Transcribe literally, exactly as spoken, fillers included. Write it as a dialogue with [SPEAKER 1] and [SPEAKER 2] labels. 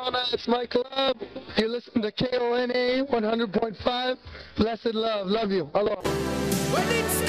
[SPEAKER 1] Corona. It's my club. You listen to K O N A one hundred point five. Blessed love. Love you. Aloha.